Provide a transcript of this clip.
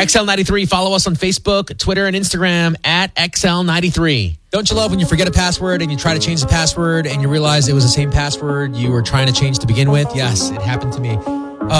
XL93. Follow us on Facebook, Twitter, and Instagram at XL93. Don't you love when you forget a password and you try to change the password and you realize it was the same password you were trying to change to begin with? Yes, it happened to me.